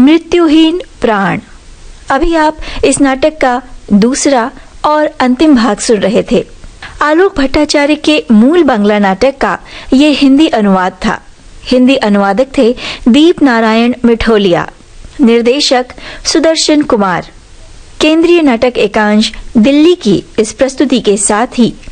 मृत्युहीन प्राण। अभी आप इस नाटक का दूसरा और अंतिम भाग सुन रहे थे। आलोक भट्टाचार्य के मूल बांग्ला नाटक का ये हिंदी अनुवाद था। हिंदी अनुवादक थे दीप नारायण मिठोलिया, निर्देशक सुदर्शन कुमार। केंद्रीय नाटक एकांश दिल्ली की इस प्रस्तुति के साथ ही